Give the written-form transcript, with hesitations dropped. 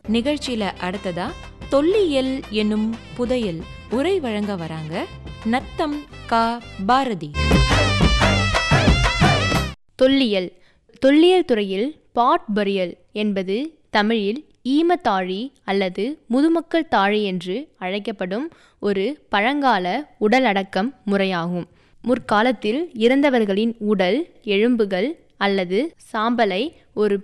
நிகழ்ச்சியில அடுத்ததா தொல்லியல் என்னும் புதையல் உரை வழங்க வராங்க நத்தம் கா பாரதி. தொல்லியல் தொல்லியல் துறையில் பாட் பரியல் என்பது தமிழில் ஈமத்தாழி அல்லது முதுமக்கள் தாழி என்று அழைக்கப்படும் ஒரு பழங்கால உடலடக்கம் முறையாகும். முற்காலத்தில் இறந்தவர்களின் உடல் எலும்புகள் அல்லது சாம்பலை ஒரு